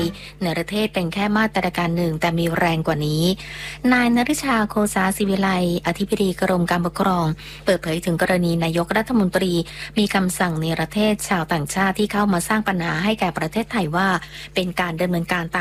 ในประเทศเป็นแค่มาตรการหนึ่งแต่มีแรงกว่านี้นายณฤชาโคสาศิวิไลอธิบดีกรมการปกครองเปิดเผยถึงกรณีนายกรัฐมนตรีมีคำสั่งในประเทศชาวต่างชาติที่เข้ามาสร้างปัญหาให้แก่ประเทศไทยว่าเป็นการดำเนินการตาม